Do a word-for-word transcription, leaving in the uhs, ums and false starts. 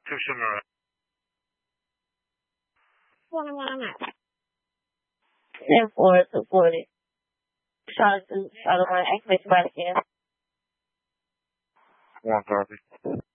two sugar. Ten four two forty. Charlotte two, Charlotte one, exclamation mark again. One copy.